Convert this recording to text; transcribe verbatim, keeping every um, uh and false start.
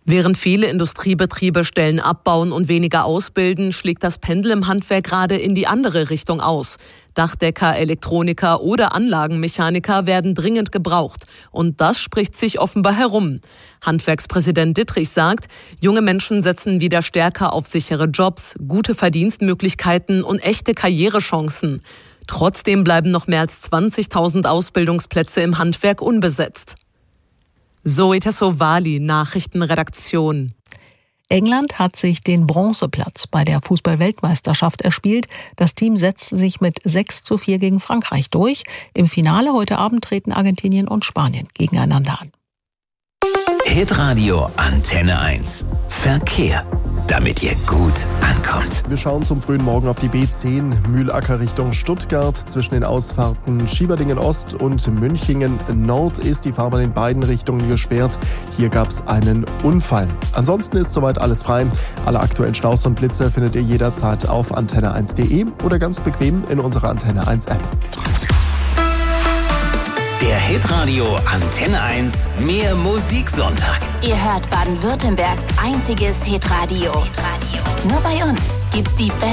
Während viele Industriebetriebe Stellen abbauen und weniger ausbilden, schlägt das Pendel im Handwerk gerade in die andere Richtung aus. Dachdecker, Elektroniker oder Anlagenmechaniker werden dringend gebraucht. Und das spricht sich offenbar herum. Handwerkspräsident Dittrich sagt, junge Menschen setzen wieder stärker auf sichere Jobs, gute Verdienstmöglichkeiten und echte Karrierechancen. Trotzdem bleiben noch mehr als zwanzigtausend Ausbildungsplätze im Handwerk unbesetzt. Zoe Tassovali, Nachrichtenredaktion. England hat sich den Bronzeplatz bei der Fußball-Weltmeisterschaft erspielt. Das Team setzte sich mit sechs zu vier gegen Frankreich durch. Im Finale heute Abend treten Argentinien und Spanien gegeneinander an. Hitradio Antenne eins. Verkehr, damit ihr gut ankommt. Wir schauen zum frühen Morgen auf die B zehn, Mühlacker Richtung Stuttgart. Zwischen den Ausfahrten Schieberdingen Ost und Münchingen Nord ist die Fahrbahn in beiden Richtungen gesperrt. Hier gab es einen Unfall. Ansonsten ist soweit alles frei. Alle aktuellen Staus und Blitzer findet ihr jederzeit auf antenne eins punkt de oder ganz bequem in unserer Antenne eins App. Der Hitradio Antenne eins Mehr Musiksonntag. Ihr hört Baden-Württembergs einziges Hitradio. Hitradio. Nur bei uns gibt's die besten